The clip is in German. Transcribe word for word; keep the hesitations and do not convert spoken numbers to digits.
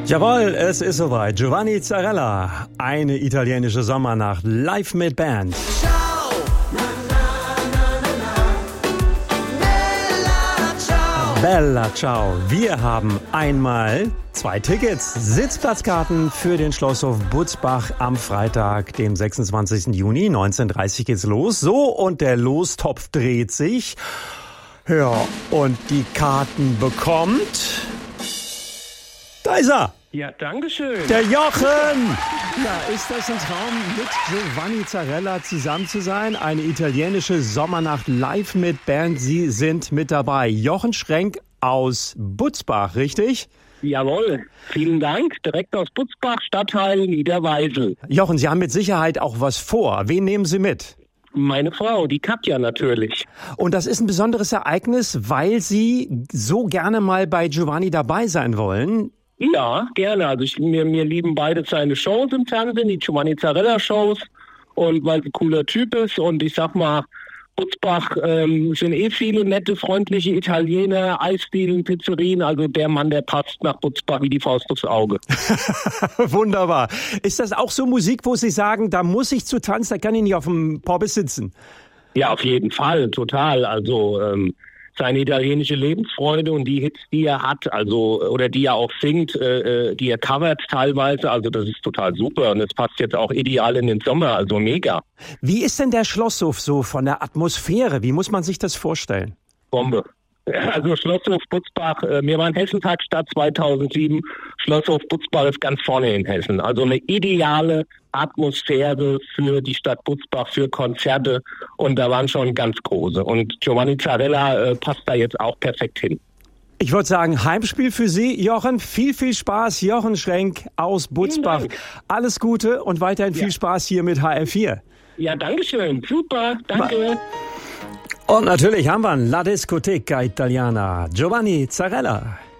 Jawohl, es ist soweit. Giovanni Zarella, eine italienische Sommernacht, live mit Band. Ciao, na, na, na, na, na. Bella, ciao. Bella, ciao. Wir haben einmal zwei Tickets, Sitzplatzkarten für den Schlosshof Butzbach am Freitag, dem sechsundzwanzigsten Juni, neunzehn Uhr dreißig geht's los. So, und der Lostopf dreht sich. Ja, und die Karten bekommt... Da ist er! Ja, dankeschön. Der Jochen! Ja, ist das ein Traum, mit Giovanni Zarella zusammen zu sein? Eine italienische Sommernacht live mit Band. Sie sind mit dabei. Jochen Schrenk aus Butzbach, richtig? Jawohl, vielen Dank. Direkt aus Butzbach, Stadtteil Niederweisel. Jochen, Sie haben mit Sicherheit auch was vor. Wen nehmen Sie mit? Meine Frau, die Katja natürlich. Und das ist ein besonderes Ereignis, weil Sie so gerne mal bei Giovanni dabei sein wollen. Ja, gerne. Also ich, mir, mir lieben beide seine Shows im Fernsehen, die Giovanni Zarella Shows. Und weil sie ein cooler Typ ist. Und ich sag mal, Butzbach ähm, sind eh viele nette, freundliche Italiener, Eisdielen, Pizzerien. Also der Mann, der passt nach Butzbach wie die Faust aufs Auge. Wunderbar. Ist das auch so Musik, wo Sie sagen, da muss ich zu tanzen, da kann ich nicht auf dem Porbis sitzen? Ja, auf jeden Fall, total. Also ähm, seine italienische Lebensfreude und die Hits, die er hat, also oder die er auch singt, äh, die er covert teilweise, also das ist total super und es passt jetzt auch ideal in den Sommer, also mega. Wie ist denn der Schlosshof so von der Atmosphäre? Wie muss man sich das vorstellen? Bombe. Also Schlosshof Butzbach, äh, wir waren Hessentagstadt zweitausendsieben, Schlosshof Butzbach ist ganz vorne in Hessen. Also eine ideale Atmosphäre für die Stadt Butzbach, für Konzerte und da waren schon ganz große. Und Giovanni Zarella äh, passt da jetzt auch perfekt hin. Ich würde sagen, Heimspiel für Sie, Jochen. Viel, viel Spaß. Jochen Schrenk aus Butzbach. Alles Gute und weiterhin ja. viel Spaß hier mit H R vier. Ja, danke schön. Super, danke. Und natürlich haben wir La Discoteca Italiana, Giovanni Zarella.